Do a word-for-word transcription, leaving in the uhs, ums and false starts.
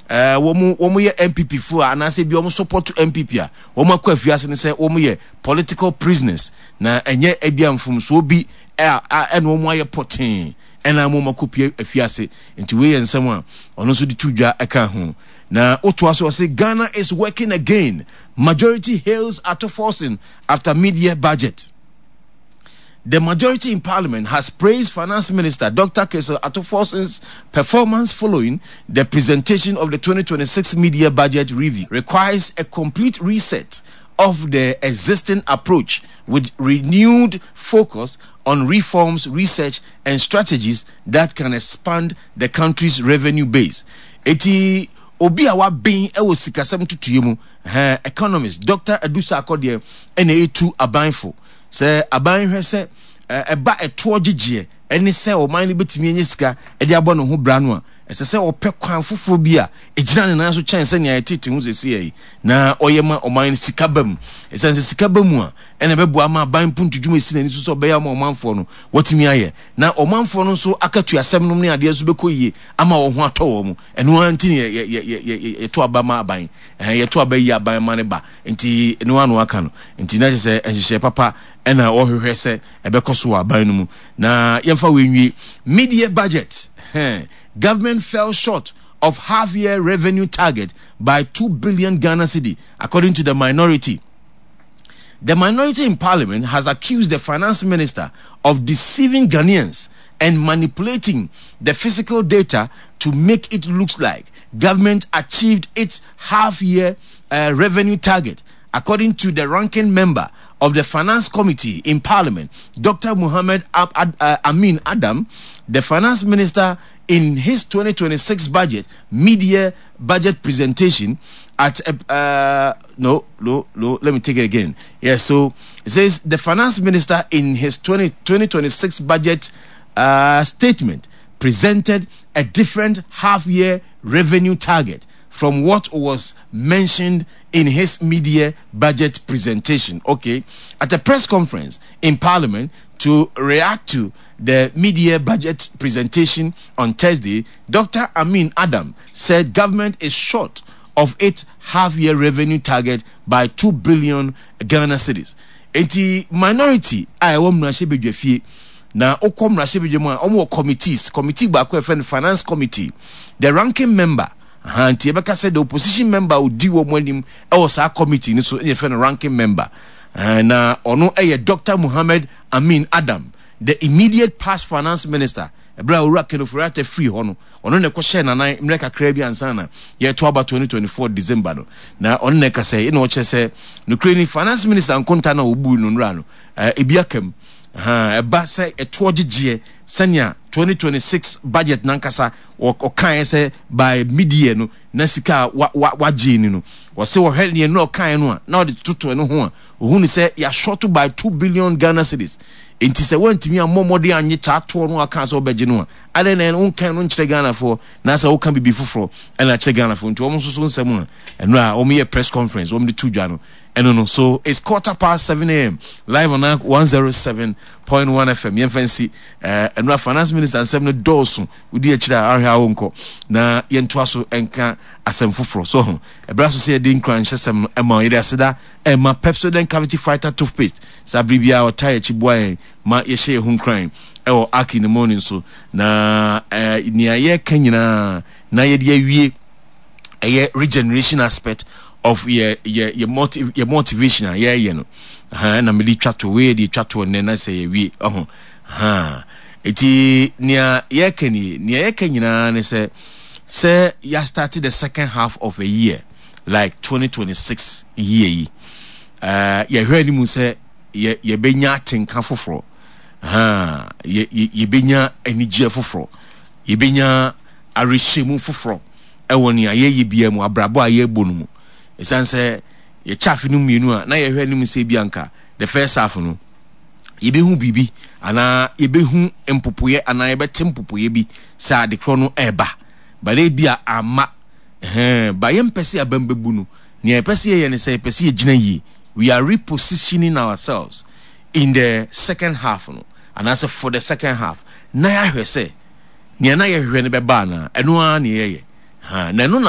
eh womu womu ye M P P fu ana se bi womu support to M P P a womu akwa afiase ne se womu ye political prisoners na enye ebia mfumso bi eh eno womu aye potin ena mo makopie afiase nti we ye nsem a ono so di tudwa eka ho na oto aso say Ghana is working again. Majority hails Atto-Forson after mid-year budget. The majority in Parliament has praised Finance Minister Doctor Cassiel Atto-Forson's performance following the presentation of the twenty twenty-six mid-year budget review. Requires a complete reset of the existing approach with renewed focus on reforms, research, and strategies that can expand the country's revenue base. Eti obi a wa ben e wo sikasem tutuye mu eh economist Doctor Adusa Akode ene etu abanfo se aban hwe se eba eto ogigye ene se o man betimi enye sika e de abo no ho bra no a ese se opɛ kwan foforo bi a ejina ne nan so kyɛn se ne ayetete hu sesi yi na oyema o man sika bam ese se sika bamu a ene bɛboa ma ban puntudwuma esi na ni so so bɛya ma o manfo no watimi aye na o manfo no so akatu asɛm no ne ade so bɛkɔ yie ama wo ho atɔ wo mu eno anti ne ye ye ye to aba ma aban eh ye to aba yi aban ma ne ba nti eno anu aka no nti na se ehyehyɛ papa ena o hwehwɛ se ɛbɛkɔ aban no mu na yemfa we nwie mid-year budget. eh Government fell short of half-year revenue target by two billion Ghana cedi, according to the minority. The minority in Parliament has accused the Finance Minister of deceiving Ghanaians and manipulating the physical data to make it look like government achieved its half-year uh, revenue target. According to the ranking member of the Finance Committee in Parliament, Doctor Muhammad Ab- Ad- uh, Amin Adam, the Finance Minister, in his twenty twenty-six budget, mid-year budget presentation at, uh, no, no, no, let me take it again. Yeah, so it says the Finance Minister in his twenty twenty-six budget uh, statement presented a different half-year revenue target from what was mentioned in his mid-year budget presentation. Okay, at a press conference in Parliament to react to the mid-year budget presentation on Thursday, Doctor Amin Adam said government is short of its half-year revenue target by two billion Ghana cedis. Enti minority I won na na okom na shebejemu omo committees committee ba ko friend finance committee, the ranking member Hanti Ebeka said the opposition member who di wo monim e was our committee ni so e friend ranking member na ono e Doctor Muhammad Amin Adam, the immediate past finance minister. Ebra ura kenofurate free hono ono ne ko share na nan mreka krabi ansana ye to about twenty twenty-four December no na ono ne ka say ina o che say no kreni finance minister nkonta na obu no nra no e biakam ha eba say eto ogigye sanya twenty twenty-six budget nankasa o kan say by mid-year no na sika wa wa ni no wo say wo hwe ne no kan no a na o de toto no ho a ohunu say ya short by two billion Ghana cedis. Inti se wantimi amomode anye chato no aka so obeje no ade na no kan no nkyere Ghana for na sa wo kan bibi foforo e na kyere Ghana for nti wo so so nsem a eno a wo me press conference wo me to dwa no eno no. So it's quarter past seven a.m. live on one oh seven point one F M. Yen fancy eh eno a finance minister nsem no doso udi akira ahwa wo nko na yen to aso enka asem foforo so ho e bra so say din kran hyesem e ma ide aseda e ma Pepsodent cavity fighter toothpaste sabribia o tie chiboa ma ye share hun crime e o aki in the morning so na eh ni aye kanyina na ye de awie eh regeneration aspect of ye ye ye motiv ye motivation ye ye no ha na me di twato we di twato ne na say ye wie oh ha eti ni ye kani ni ye kanyina ne say say ya started the second half of a year like twenty twenty-six year uh ye hwani mu say ye ye benya atenka foforo ha ye ye benya anigye foforo ye benya arehemu foforo e woni aye ye bia mu abrabo aye bonu mu esanse ye chafe no mienu a na ye hwani mu se bianka the first half no ye behu bibi ana ye behu empopoye ana ye bete empopoye bi sa de kro no eba bale bia ama eh ba ye mpese abambebu no ne ye pese ye ne se pese ye gina yi. We are repositioning ourselves in the second half no and as for the second half na ya hwe say ne na ye hwe ne be ba na eno a ne ye ye ha na no